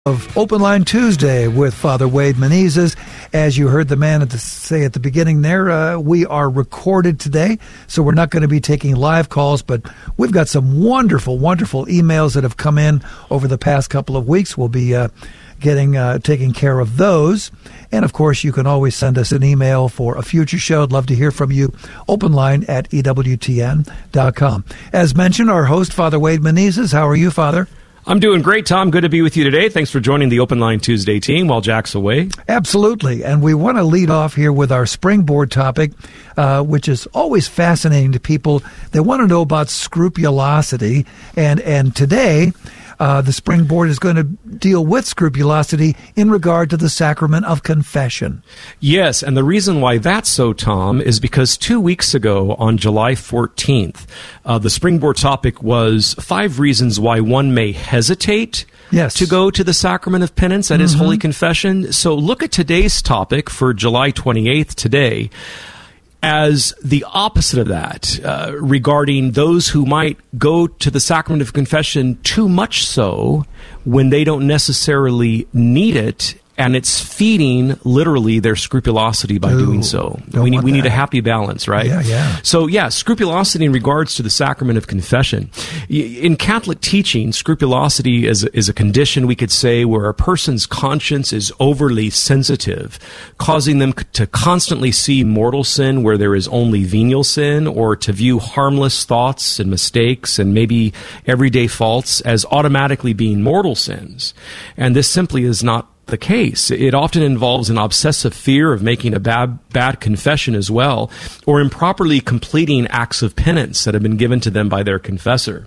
Of Open Line Tuesday with Father Wade Menezes. As you heard the man say at the beginning there, we are recorded today, so we're not going to be taking live calls, but we've got some wonderful, wonderful emails that have come in over the past couple of weeks. We'll be taking care of those. And, of course, you can always send us an email for a future show. I'd love to hear from you. openline@ewtn.com. As mentioned, our host, Father Wade Menezes. How are you, Father? I'm doing great, Tom. Good to be with you today. Thanks for joining the Open Line Tuesday team while Jack's away. Absolutely. And we want to lead off here with our springboard topic, which is always fascinating to people. They want to know about scrupulosity. And today, the springboard is going to deal with scrupulosity in regard to the sacrament of confession. Yes, and the reason why that's so, Tom, is because 2 weeks ago on July 14th, the springboard topic was 5 reasons why one may hesitate to go to the sacrament of penance, that is Holy Confession. So look at today's topic for July 28th today as the opposite of that, regarding those who might go to the sacrament of confession too much so when they don't necessarily need it, and it's feeding, literally, their scrupulosity by doing so. We need a happy balance, right? Yeah. So, scrupulosity in regards to the sacrament of confession. In Catholic teaching, scrupulosity is a condition, we could say, where a person's conscience is overly sensitive, causing them to constantly see mortal sin where there is only venial sin, or to view harmless thoughts and mistakes and maybe everyday faults as automatically being mortal sins. And this simply is not the case. It often involves an obsessive fear of making a bad confession as well, or improperly completing acts of penance that have been given to them by their confessor.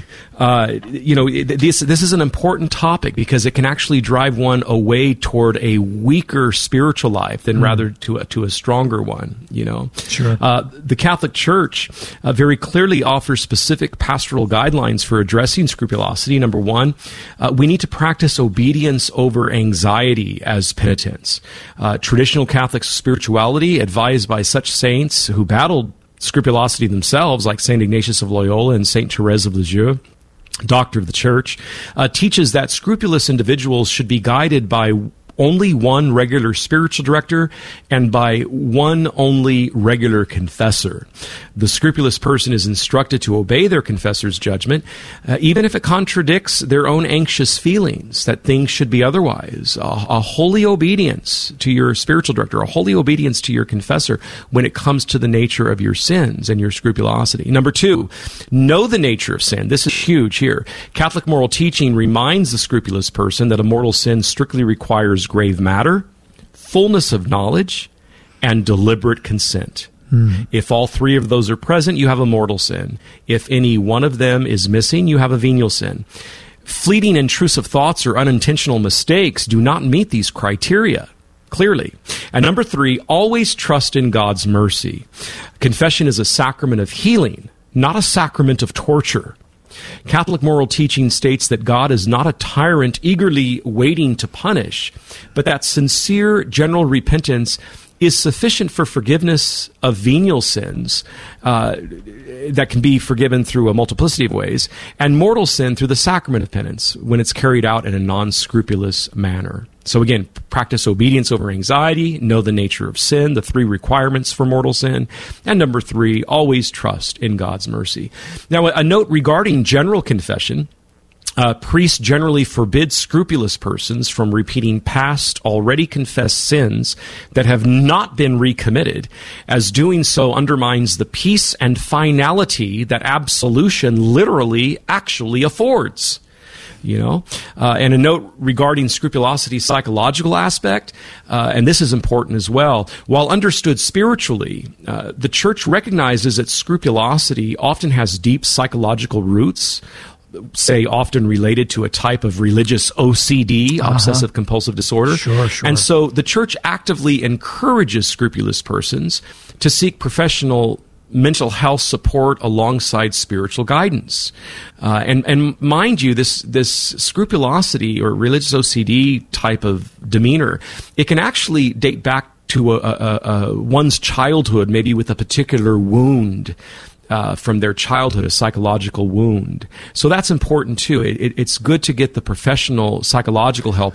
This is an important topic because it can actually drive one away toward a weaker spiritual life than rather to a stronger one. Sure. The Catholic Church very clearly offers specific pastoral guidelines for addressing scrupulosity. Number one, we need to practice obedience over anxiety as penitence. Traditional Catholic spirituality, advised by such saints who battled scrupulosity themselves, like St. Ignatius of Loyola and St. Therese of Lisieux, Doctor of the Church, teaches that scrupulous individuals should be guided by only one regular spiritual director and by one only regular confessor. The scrupulous person is instructed to obey their confessor's judgment, even if it contradicts their own anxious feelings that things should be otherwise. A holy obedience to your spiritual director, a holy obedience to your confessor when it comes to the nature of your sins and your scrupulosity. Number two, know the nature of sin. This is huge here. Catholic moral teaching reminds the scrupulous person that a mortal sin strictly requires grave matter, fullness of knowledge, and deliberate consent. If all 3 of those are present, you have a mortal sin. If any one of them is missing, you have a venial sin. Fleeting intrusive thoughts or unintentional mistakes do not meet these criteria clearly. And number 3, always trust in God's mercy. Confession is a sacrament of healing, not a sacrament of torture. Catholic moral teaching states that God is not a tyrant eagerly waiting to punish, but that sincere general repentance is sufficient for forgiveness of venial sins that can be forgiven through a multiplicity of ways, and mortal sin through the sacrament of penance when it's carried out in a non-scrupulous manner. So again, practice obedience over anxiety, know the nature of sin, the 3 requirements for mortal sin, and number 3, always trust in God's mercy. Now, a note regarding general confession. Priests generally forbid scrupulous persons from repeating past, already confessed sins that have not been recommitted, as doing so undermines the peace and finality that absolution literally actually affords. And a note regarding scrupulosity's psychological aspect, and this is important as well. While understood spiritually, the Church recognizes that scrupulosity often has deep psychological roots, say often related to a type of religious OCD, obsessive compulsive disorder. Sure. And so the Church actively encourages scrupulous persons to seek professional mental health support alongside spiritual guidance. And mind you, this scrupulosity or religious OCD type of demeanor, it can actually date back to one's childhood, maybe with a particular wound from their childhood, a psychological wound. So that's important too. It's good to get the professional psychological help